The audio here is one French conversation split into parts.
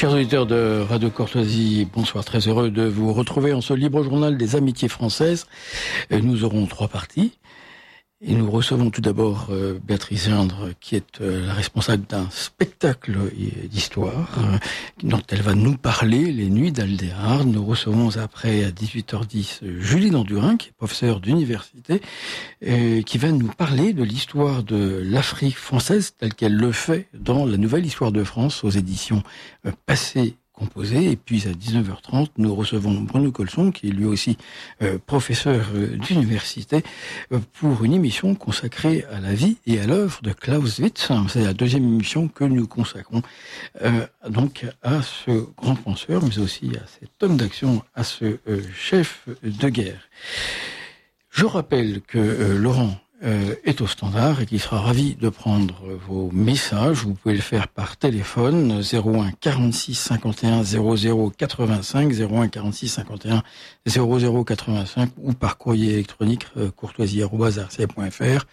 Chers auditeurs de Radio Courtoisie, bonsoir, très heureux de vous retrouver en ce libre journal des amitiés françaises. Nous aurons 3 parties. Et nous recevons tout d'abord Béatrice Gindre, qui est la responsable d'un spectacle d'histoire dont elle va nous parler, Les Nuits d'Aldéard. Nous recevons après à 18h10 Julie Landurin, qui est professeure d'université, qui va nous parler de l'histoire de l'Afrique française telle qu'elle le fait dans la Nouvelle Histoire de France aux éditions Passé Composé. Et puis à 19h30, nous recevons Bruno Colson, qui est lui aussi professeur d'université, pour une émission consacrée à la vie et à l'œuvre de Clausewitz. C'est la 2e émission que nous consacrons donc à ce grand penseur, mais aussi à cet homme d'action, à ce chef de guerre. Je rappelle que Laurent est au standard et qu'il sera ravi de prendre vos messages. Vous pouvez le faire par téléphone 01 46 51 00 85 01 46 51 00 85 ou par courrier électronique courtoisie@rci.fr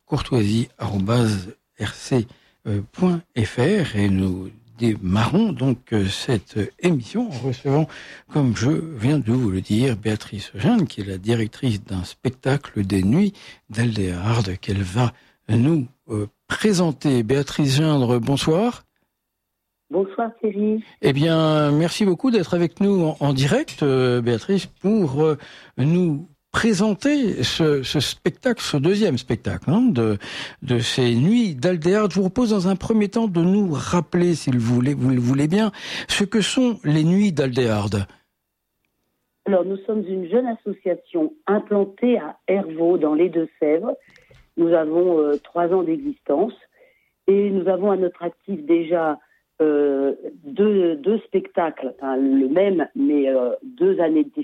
courtoisie@rc.fr. Et nous démarrons donc cette émission en recevant, comme je viens de vous le dire, Béatrice Gindre, qui est la directrice d'un spectacle des Nuits d'Aldéard, qu'elle va nous présenter. Béatrice Gindre, bonsoir. Bonsoir Thierry. Eh bien, merci beaucoup d'être avec nous en direct, Béatrice, pour nous présenter ce spectacle, ce 2e spectacle de ces Nuits d'Aldéard. Je vous propose dans un premier temps de nous rappeler, si vous le voulez bien, ce que sont les Nuits d'Aldéard. Alors, nous sommes une jeune association implantée à Hervaux, dans les Deux-Sèvres. Nous avons 3 ans d'existence et nous avons à notre actif déjà deux spectacles, enfin, le même, mais 2 années de